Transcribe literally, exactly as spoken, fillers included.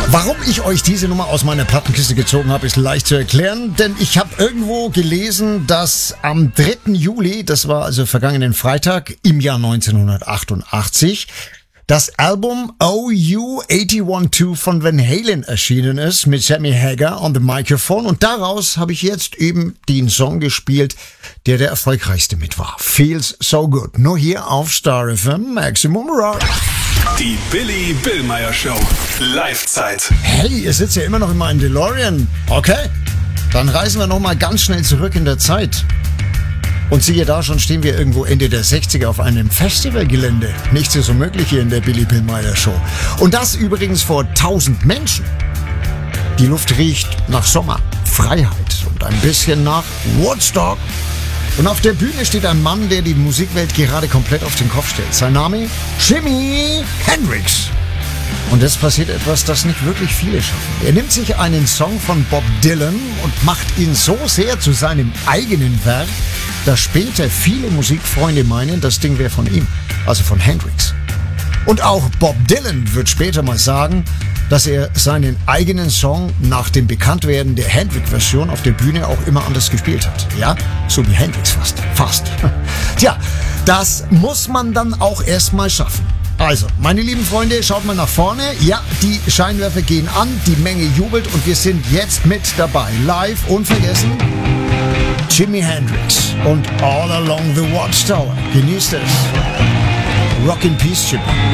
Warum ich euch diese Nummer aus meiner Plattenkiste gezogen habe, ist leicht zu erklären, denn ich habe irgendwo gelesen, dass am dritten Juli, das war also vergangenen Freitag im Jahr neunzehnhundertachtundachtzig, das Album O U einundachtzig von Van Halen erschienen ist mit Sammy Hagar on the Microphone, und daraus habe ich jetzt eben den Song gespielt, der der erfolgreichste mit war. Feels So Good. Nur hier auf Star F M Maximum Rock. Die Billy Billmeyer Show. Live-Zeit. Hey, ihr sitzt ja immer noch in meinem DeLorean. Okay, dann reisen wir nochmal ganz schnell zurück in der Zeit. Und siehe da, schon stehen wir irgendwo Ende der sechziger auf einem Festivalgelände. Nichts ist unmöglich hier in der Billy Billmeyer Show. Und das übrigens vor tausend Menschen. Die Luft riecht nach Sommer, Freiheit und ein bisschen nach Woodstock. Und auf der Bühne steht ein Mann, der die Musikwelt gerade komplett auf den Kopf stellt. Sein Name? Jimi Hendrix. Und es passiert etwas, das nicht wirklich viele schaffen. Er nimmt sich einen Song von Bob Dylan und macht ihn so sehr zu seinem eigenen Werk, dass später viele Musikfreunde meinen, das Ding wäre von ihm, also von Hendrix. Und auch Bob Dylan wird später mal sagen, dass er seinen eigenen Song nach dem Bekanntwerden der Hendrix-Version auf der Bühne auch immer anders gespielt hat. Ja, so wie Hendrix fast. Fast. Tja, das muss man dann auch erstmal schaffen. Also, meine lieben Freunde, schaut mal nach vorne. Ja, die Scheinwerfer gehen an, die Menge jubelt und wir sind jetzt mit dabei. Live, unvergessen, Jimi Hendrix und All Along the Watchtower. Genießt es. Rock in Peace, Jimi.